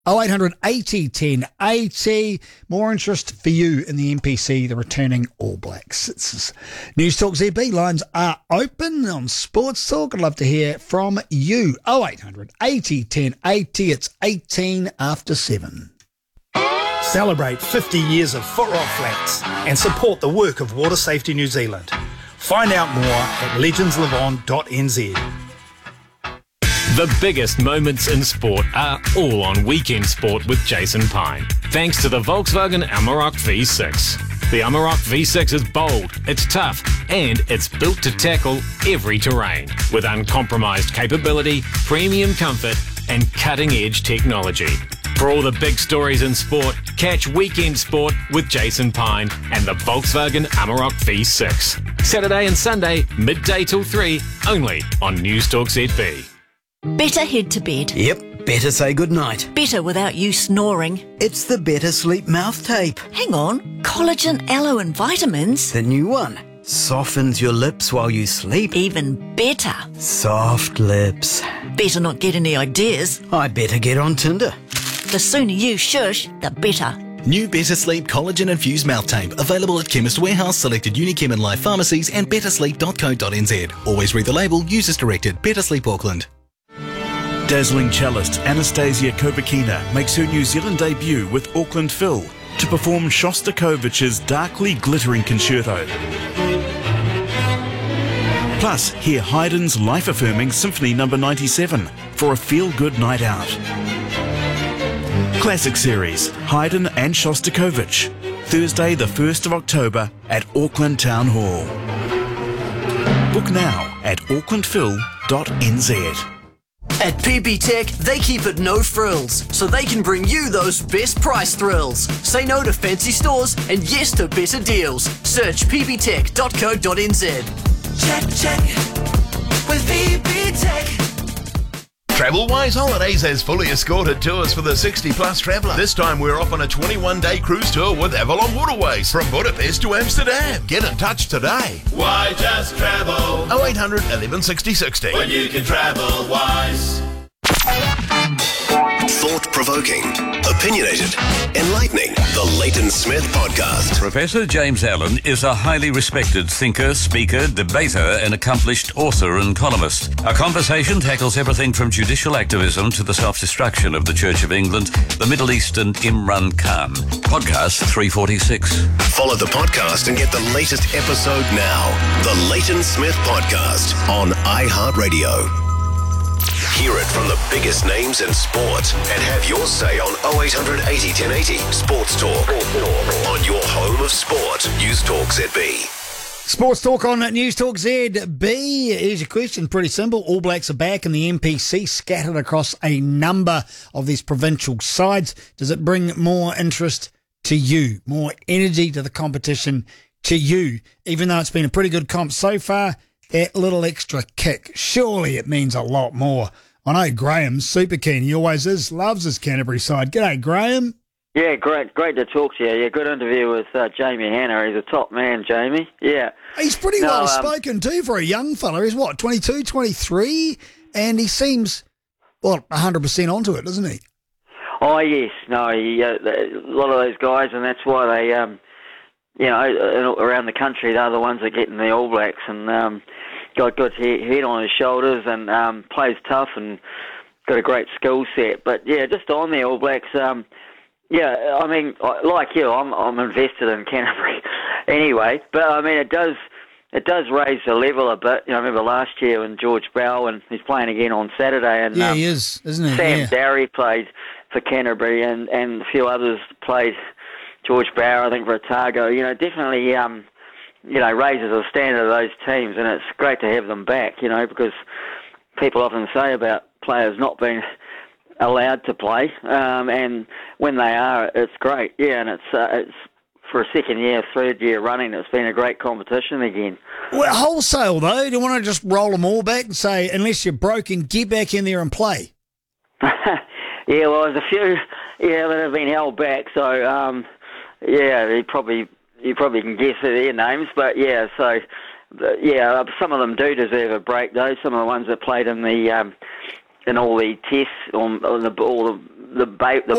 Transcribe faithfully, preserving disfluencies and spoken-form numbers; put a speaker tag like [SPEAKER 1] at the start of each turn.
[SPEAKER 1] oh eight hundred eighty ten eighty. More interest for you in the N P C, the returning All Blacks. It's News Talk Z B. Lines are open on Sports Talk. I'd love to hear from you. oh eight hundred eighty ten eighty. It's eighteen after seven.
[SPEAKER 2] Celebrate fifty years of footrock flats and support the work of Water Safety New Zealand. Find out more at legends live on dot n z.
[SPEAKER 3] The biggest moments in sport are all on Weekend Sport with Jason Pine, thanks to the Volkswagen Amarok V six. The Amarok V six is bold, it's tough, and it's built to tackle every terrain with uncompromised capability, premium comfort, and cutting-edge technology. For all the big stories in sport, catch Weekend Sport with Jason Pine and the Volkswagen Amarok V six. Saturday and Sunday, midday till three, only on News Talk Z B.
[SPEAKER 4] Better head to bed.
[SPEAKER 5] Yep, better say goodnight.
[SPEAKER 4] Better without you snoring.
[SPEAKER 5] It's the Better Sleep mouth tape.
[SPEAKER 4] Hang on, collagen, aloe and vitamins.
[SPEAKER 5] The new one. Softens your lips while you sleep.
[SPEAKER 4] Even better.
[SPEAKER 5] Soft lips.
[SPEAKER 4] Better not get any ideas.
[SPEAKER 5] I better get on Tinder.
[SPEAKER 4] The sooner you shush, the better.
[SPEAKER 6] New Better Sleep Collagen Infused Mouth Tape. Available at Chemist Warehouse, selected Unichem and Life pharmacies and better sleep dot co dot n z. Always read the label. Use as directed. Better Sleep Auckland.
[SPEAKER 7] Dazzling cellist Anastasia Kovakina makes her New Zealand debut with Auckland Phil to perform Shostakovich's darkly glittering concerto. Plus, hear Haydn's life-affirming Symphony number ninety-seven for a feel-good night out. Classic Series, Haydn and Shostakovich, Thursday the first of October at Auckland Town Hall. Book now at auckland phil dot n z.
[SPEAKER 8] At P B Tech, they keep it no frills, so they can bring you those best price thrills. Say no to fancy stores and yes to better deals. Search p b tech dot co dot n z.
[SPEAKER 9] Check, check, with P B Tech.
[SPEAKER 10] TravelWise Holidays has fully escorted tours for the sixty plus traveller. This time we're off on a twenty-one day cruise tour with Avalon Waterways from Budapest to Amsterdam. Get in touch today.
[SPEAKER 11] Why just travel?
[SPEAKER 10] oh eight hundred eleven sixty sixty.
[SPEAKER 11] When you can travel wise.
[SPEAKER 12] Thought-provoking, opinionated, enlightening. The Leighton Smith Podcast.
[SPEAKER 13] Professor James Allen is a highly respected thinker, speaker, debater, and accomplished author and columnist. Our conversation tackles everything from judicial activism to the self-destruction of the Church of England, the Middle East, and Imran Khan. Podcast three forty-six.
[SPEAKER 12] Follow the podcast and get the latest episode now. The Leighton Smith Podcast on iHeartRadio. Hear it from the biggest names in sport and have your say on oh eight hundred eighty ten eighty Sports Talk on your home of sport. News Talk Z B.
[SPEAKER 1] Sports Talk on News Talk Z B. Here's your question, pretty simple. All Blacks are back in the N P C, scattered across a number of these provincial sides. Does it bring more interest to you, more energy to the competition to you? Even though it's been a pretty good comp so far, that little extra kick, surely it means a lot more. I know Graham's super keen. He always is, loves his Canterbury side. G'day, Graham.
[SPEAKER 14] Yeah, great great to talk to you. Yeah, good interview with uh, Jamie Hanna. He's a top man, Jamie. Yeah.
[SPEAKER 1] He's pretty
[SPEAKER 14] no,
[SPEAKER 1] well
[SPEAKER 14] um,
[SPEAKER 1] spoken too for a young fella. He's what, twenty-two, twenty-three? And he seems, well, one hundred percent onto it, doesn't he?
[SPEAKER 14] Oh, yes. No, he, uh, a lot of those guys, and that's why they, um, you know, around the country, they're the ones that get in the All Blacks, and um, got good head on his shoulders and um, plays tough and got a great skill set. But, yeah, just on the All Blacks, um, yeah, I mean, like you, I'm I'm invested in Canterbury anyway. But, I mean, it does it does raise the level a bit. You know, I remember last year when George Bowen, he's playing again on Saturday. And,
[SPEAKER 1] yeah,
[SPEAKER 14] um,
[SPEAKER 1] he is, isn't he?
[SPEAKER 14] Sam
[SPEAKER 1] yeah.
[SPEAKER 14] Darry played for Canterbury and, and a few others played George Bower, I think, for Otago. You know, definitely... Um, you know, raises the standard of those teams, and it's great to have them back, you know, because people often say about players not being allowed to play, um, and when they are, it's great, yeah, and it's uh, it's for a second year, third year running, it's been a great competition again.
[SPEAKER 1] Well, wholesale, though, do you want to just roll them all back and say, unless you're broken, get back in there and play?
[SPEAKER 14] Yeah, well, there's a few, yeah, that have been held back, so, um, yeah, they probably... You probably can guess their names, but yeah, so yeah, some of them do deserve a break though. Some of the ones that played in the um, in all the tests, on, on the, all the the ba- the